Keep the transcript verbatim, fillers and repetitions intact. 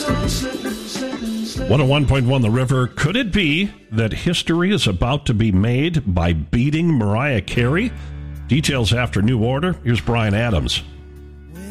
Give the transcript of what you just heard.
one oh one point one The River. Could it be that history is about to be made by beating Mariah Carey? Details after New Order. Here's Brian Adams.